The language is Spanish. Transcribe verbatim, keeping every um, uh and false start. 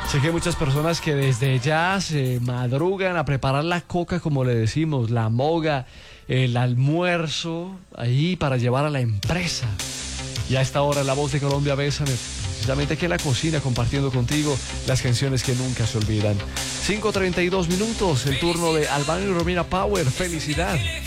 Sé que hay muchas personas que desde ya se madrugan a preparar la coca, como le decimos, la moga, el almuerzo, ahí para llevar a la empresa. Y a esta hora, La Voz de Colombia, bésame, precisamente aquí en la cocina, compartiendo contigo las canciones que nunca se olvidan. cinco treinta y dos minutos, el turno de Albano y Romina Power. Felicidad.